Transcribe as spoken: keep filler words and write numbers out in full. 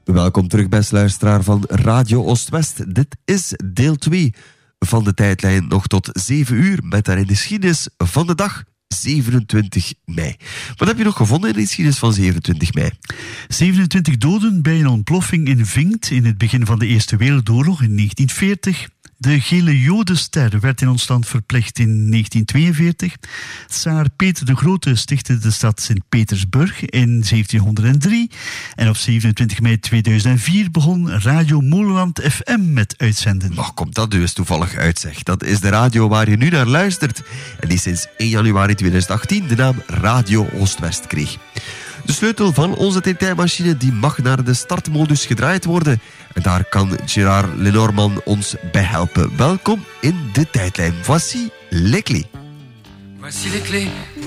Welkom terug, beste luisteraar van Radio Oost-West. Dit is deel twee van de tijdlijn nog tot zeven uur met daarin de geschiedenis van de dag zevenentwintig mei. Wat heb je nog gevonden in de geschiedenis van zevenentwintig mei? zevenentwintig doden bij een ontploffing in Vinkt in het begin van de Eerste Wereldoorlog in negentien veertig. De gele jodenster werd in ons land verplicht in negentien tweeënveertig. Tsaar Peter de Grote stichtte de stad Sint-Petersburg in zeventienhonderddrie. En op zevenentwintig mei tweeduizend vier begon Radio Molenland F M met uitzenden. Nog komt dat dus toevallig uit, zeg. Dat is de radio waar je nu naar luistert. En die sinds één januari tweeduizend achttien de naam Radio Oost-West kreeg. De sleutel van onze tijdmachine die mag naar de startmodus gedraaid worden. En daar kan Gérard Lenormand ons bij helpen. Welkom in de tijdlijn. Voici les clés. Voici les clés.